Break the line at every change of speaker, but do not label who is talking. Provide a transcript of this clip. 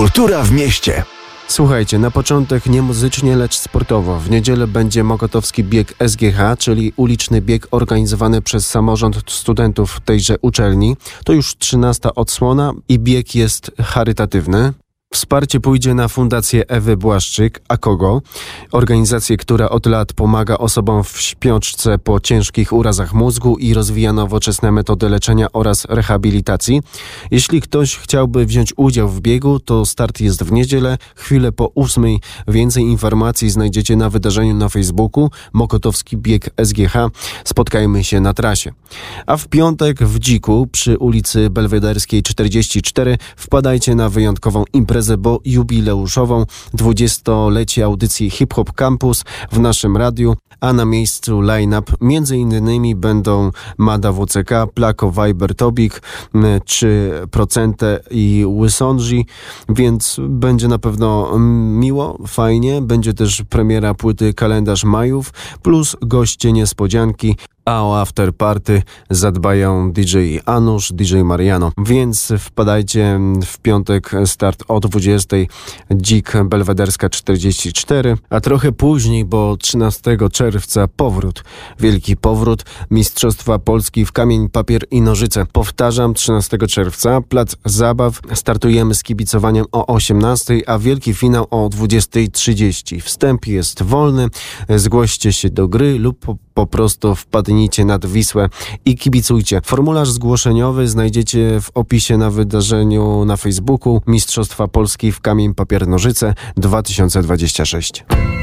Kultura w mieście.
Słuchajcie, na początek nie muzycznie, lecz sportowo. W niedzielę będzie mokotowski bieg SGH, czyli uliczny bieg organizowany przez samorząd studentów tejże uczelni. To już 13. odsłona i bieg jest charytatywny. Wsparcie pójdzie na Fundację Ewy Błaszczyk, a kogo? Organizację, która od lat pomaga osobom w śpiączce po ciężkich urazach mózgu i rozwija nowoczesne metody leczenia oraz rehabilitacji. Jeśli ktoś chciałby wziąć udział w biegu, to start jest w niedzielę, chwilę po 8:00. Więcej informacji znajdziecie na wydarzeniu na Facebooku Mokotowski Bieg SGH. Spotkajmy się na trasie. A w piątek w Dziku przy ulicy Belwederskiej 44 wpadajcie na wyjątkową imprezę, bo jubileuszową 20-lecie audycji Hip Hop Campus w naszym radiu, a na miejscu line-up m.in. będą Mada WCK, Plako, Viber, Tobik, czy Procente i Łysądzi, więc będzie na pewno miło, fajnie. Będzie też premiera płyty Kalendarz Majów, plus goście niespodzianki, a o afterparty zadbają DJ Anusz, DJ Mariano. Więc wpadajcie w piątek, start o 20:00, Dzik Belwederska 44, a trochę później, bo 13 czerwca powrót, wielki powrót Mistrzostwa Polski w kamień, papier i nożyce. Powtarzam, 13 czerwca, plac zabaw, startujemy z kibicowaniem o 18:00, a wielki finał o 20:30. Wstęp jest wolny, zgłoście się do gry lub po prostu wpadnijcie nad Wisłę i kibicujcie. Formularz zgłoszeniowy znajdziecie w opisie na wydarzeniu na Facebooku Mistrzostwa Polski w kamień, papier, nożyce 2026.